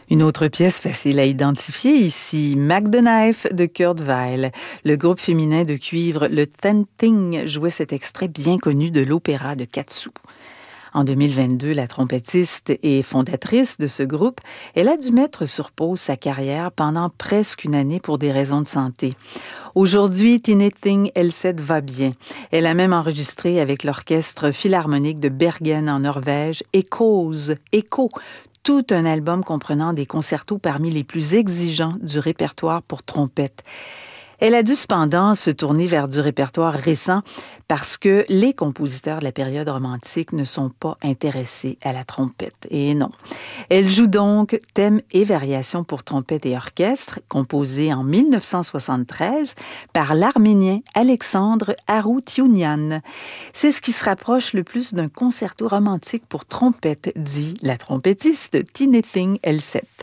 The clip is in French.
Une autre pièce facile à identifier ici, Mac the Knife de Kurt Weill. Le groupe féminin de cuivre Le Tenting jouait cet extrait bien connu de l'opéra de Katsu. En 2022, la trompettiste et fondatrice de ce groupe, elle a dû mettre sur pause sa carrière pendant presque une année pour des raisons de santé. Aujourd'hui, Tintin Elseth va bien. Elle a même enregistré avec l'Orchestre philharmonique de Bergen en Norvège, Echo, tout un album comprenant des concertos parmi les plus exigeants du répertoire pour trompette. Elle a dû cependant se tourner vers du répertoire récent parce que les compositeurs de la période romantique ne sont pas intéressés à la trompette. Et non. Elle joue donc thèmes et variations pour trompette et orchestre, composés en 1973 par l'Arménien Alexandre Aroutiounian. C'est ce qui se rapproche le plus d'un concerto romantique pour trompette, dit la trompettiste Tintin Elseth.